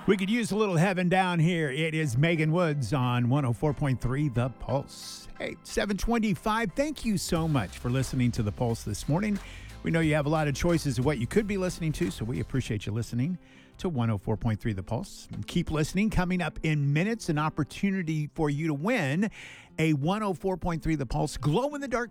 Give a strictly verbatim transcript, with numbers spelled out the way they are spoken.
We could use a little heaven down here. It is Megan Woods on one oh four point three The Pulse. Hey, seven twenty-five. Thank you so much for listening to The Pulse this morning. We know you have a lot of choices of what you could be listening to, so we appreciate you listening to one oh four point three The Pulse. And keep listening. Coming up in minutes, an opportunity for you to win a one oh four point three The Pulse glow-in-the-dark